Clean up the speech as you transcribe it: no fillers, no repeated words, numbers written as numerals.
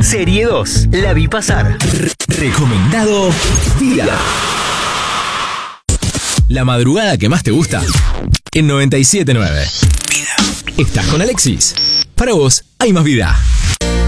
Serie 2. La vi pasar. Recomendado Vida. La madrugada que más te gusta en 97.9. Vida. Estás con Alexis. Para vos hay más vida.